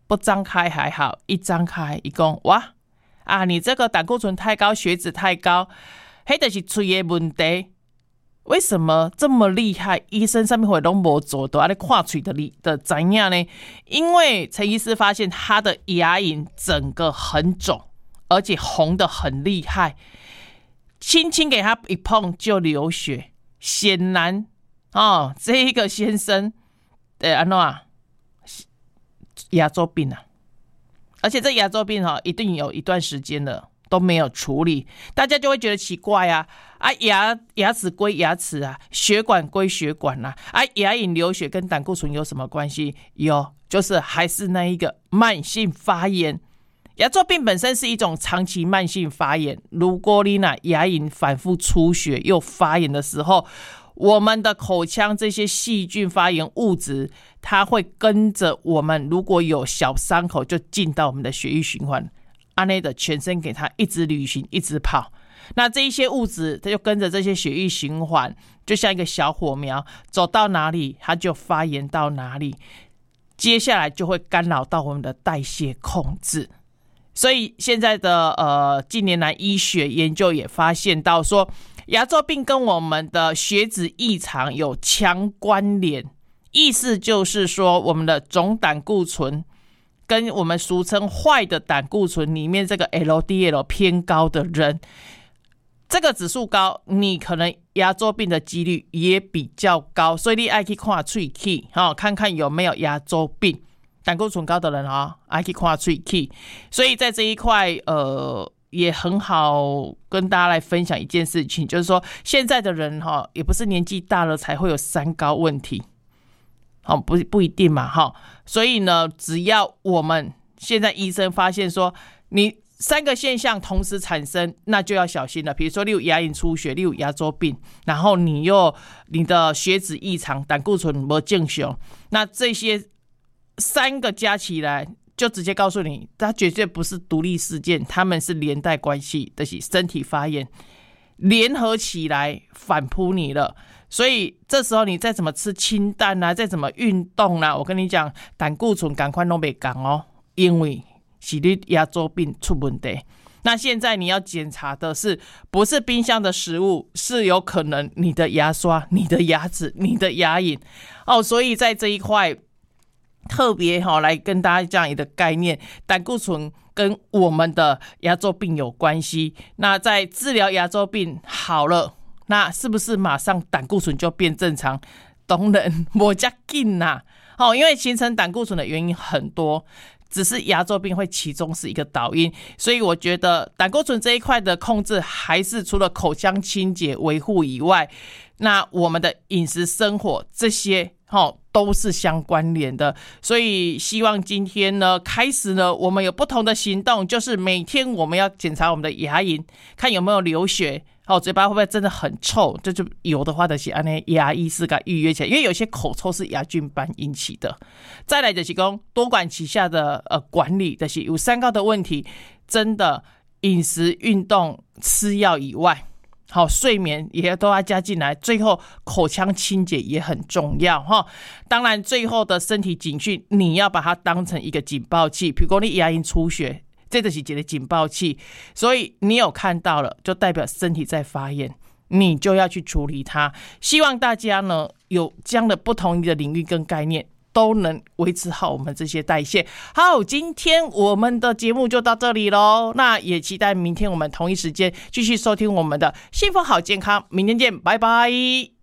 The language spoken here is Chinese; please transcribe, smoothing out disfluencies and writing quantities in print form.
不张开还好，一张开一讲哇啊，你这个胆固醇太高，血脂太高，那就是嘴的问题。为什么这么厉害？医生上面会都没做，都要看嘴的怎样呢？因为陈医师发现他的牙龈整个很肿，而且红的很厉害，轻轻给他一碰就流血。显然这一个先生牙周病啊，而且这牙周病一定有一段时间了都没有处理，大家就会觉得奇怪啊！牙齿归牙齿啊，血管归血管啊，牙龈流血跟胆固醇有什么关系？有，就是还是那一个慢性发炎。牙周病本身是一种长期慢性发炎，如果你牙龈反复出血又发炎的时候，我们的口腔这些细菌发炎物质，它会跟着我们，如果有小伤口就进到我们的血液循环，按内的全身给它一直旅行一直跑，那这一些物质它就跟着这些血液循环，就像一个小火苗，走到哪里它就发炎到哪里，接下来就会干扰到我们的代谢控制。所以现在的近年来医学研究也发现到说，牙周病跟我们的血脂异常有强关联，意思就是说我们的总胆固醇跟我们俗称坏的胆固醇里面这个 LDL 偏高的人，这个指数高，你可能牙周病的几率也比较高，所以你要去看嘴齿，看看有没有牙周病。胆固醇高的人要去看嘴齿，所以在这一块也很好跟大家来分享一件事情，就是说现在的人也不是年纪大了才会有三高问题，不一定嘛，所以呢，只要我们现在医生发现说你三个现象同时产生，那就要小心了。比如说你有牙龈出血，你有牙周病，然后你的血脂异常，胆固醇没正常，那这些三个加起来就直接告诉你，它绝对不是独立事件，它们是连带关系，就是身体发炎联合起来反扑你了。所以这时候你再怎么吃清淡啊，再怎么运动啊，我跟你讲，胆固醇赶快都没降因为是你牙周病出问题。那现在你要检查的是不是冰箱的食物，是有可能你的牙刷、你的牙齿、你的牙龈所以在这一块特别来跟大家这样一个概念，胆固醇跟我们的牙周病有关系。那在治疗牙周病好了，那是不是马上胆固醇就变正常？当然没这么快因为形成胆固醇的原因很多，只是牙周病会其中是一个导因，所以我觉得胆固醇这一块的控制，还是除了口腔清洁维护以外，那我们的饮食生活这些都是相关联的。所以希望今天呢开始呢，我们有不同的行动，就是每天我们要检查我们的牙龈，看有没有流血，嘴巴会不会真的很臭，这就有的话就是牙医师给预约起来，因为有些口臭是牙菌斑引起的。再来就是说多管齐下的管理，就是有三高的问题，真的饮食、运动、吃药以外，睡眠也都要加进来，最后口腔清洁也很重要当然最后的身体警讯，你要把它当成一个警报器，比如说你牙龈出血，这就是一个警报器，所以你有看到了就代表身体在发炎，你就要去处理它。希望大家呢有这样的不同的领域跟概念，都能维持好我们这些代谢。好，今天我们的节目就到这里咯，那也期待明天我们同一时间继续收听我们的幸福好健康，明天见，拜拜。